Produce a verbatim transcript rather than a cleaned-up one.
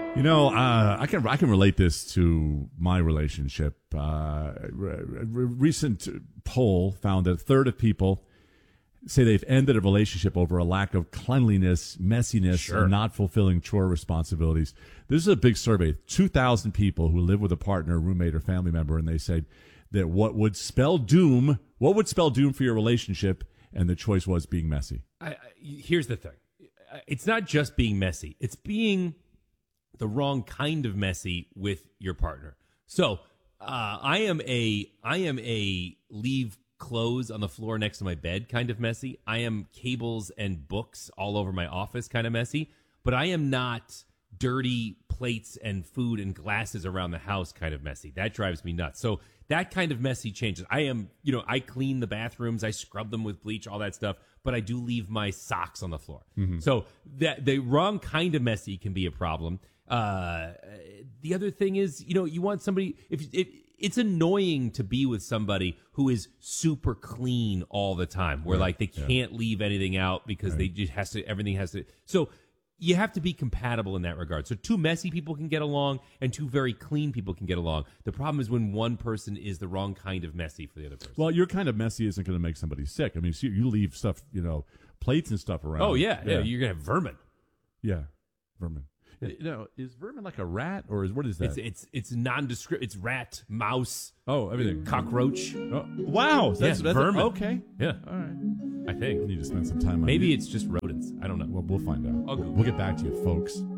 You know, uh, I can I can relate this to my relationship. Uh, re- re- recent poll found that a third of people say they've ended a relationship over a lack of cleanliness, messiness, Sure. and not fulfilling chore responsibilities. This is a big survey. two thousand people who live with a partner, roommate, or family member, and they say that what would spell doom, what would spell doom for your relationship, and the choice was being messy. I, I, here's the thing. It's not just being messy. It's being the wrong kind of messy with your partner. So uh, I am a I am a leave clothes on the floor next to my bed kind of messy. I am cables and books all over my office kind of messy. But I am not dirty plates and food and glasses around the house kind of messy. That drives me nuts. So that kind of messy changes. I am, you know, I clean the bathrooms, I scrub them with bleach, all that stuff, but I do leave my socks on the floor. Mm-hmm. So that the wrong kind of messy can be a problem. Uh, the other thing is, you know, you want somebody, if, if it's annoying to be with somebody who is super clean all the time, where Right. like they Yeah. can't leave anything out because Right. they just has to, everything has to. So you have to be compatible in that regard. So two messy people can get along and two very clean people can get along. The problem is when one person is the wrong kind of messy for the other person. Well, your kind of messy isn't going to make somebody sick. I mean, so you leave stuff, you know, plates and stuff around. oh, yeah, yeah. You're going to have vermin. Yeah, vermin. You know, is vermin like a rat, or is what is that? It's it's it's nondescript. It's rat, mouse, oh, everything. cockroach. Oh, wow, that's, Yeah, that's vermin. okay. Yeah, All right. I We think. need to spend some time on Maybe you. it's just rodents. I don't know. Well, we'll find out. I'll We'll, Google. we'll get back to you, folks.